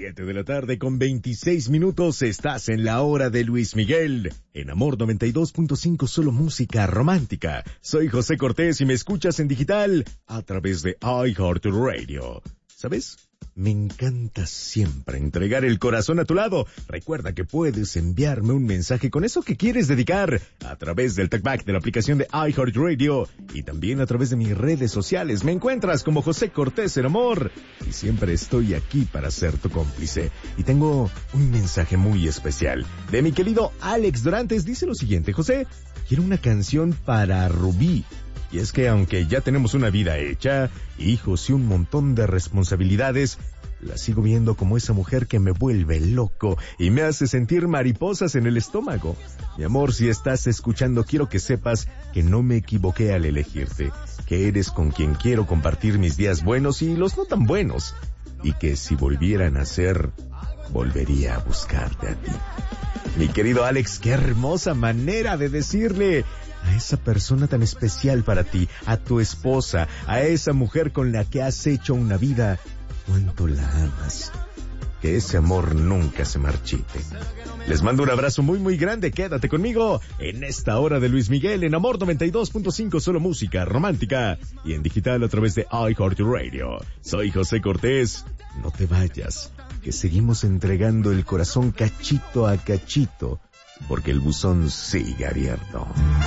7 de la tarde con 26 minutos, estás en la hora de Luis Miguel. En Amor 92.5, solo música romántica. Soy José Cortés y me escuchas en digital a través de iHeartRadio. ¿Sabes? Me encanta siempre entregar el corazón a tu lado. Recuerda que puedes enviarme un mensaje con eso que quieres dedicar a través del talkback de la aplicación de iHeartRadio y también a través de mis redes sociales. Me encuentras como José Cortés en Amor y siempre estoy aquí para ser tu cómplice. Y tengo un mensaje muy especial de mi querido Alex Dorantes. Dice lo siguiente: José, quiero una canción para Rubí. Y es que aunque ya tenemos una vida hecha, hijos y un montón de responsabilidades, la sigo viendo como esa mujer que me vuelve loco y me hace sentir mariposas en el estómago. Mi amor, si estás escuchando, quiero que sepas que no me equivoqué al elegirte, que eres con quien quiero compartir mis días buenos y los no tan buenos, y que si volvieran a ser, volvería a buscarte a ti. Mi querido Alex, qué hermosa manera de decirle a esa persona tan especial para ti, a tu esposa, a esa mujer con la que has hecho una vida, cuánto la amas. Que ese amor nunca se marchite. Les mando un abrazo muy muy grande. Quédate conmigo en esta hora de Luis Miguel en Amor 92.5, solo música romántica y en digital a través de iHeartRadio. Soy José Cortés. No te vayas, que seguimos entregando el corazón cachito a cachito, porque el buzón sigue abierto.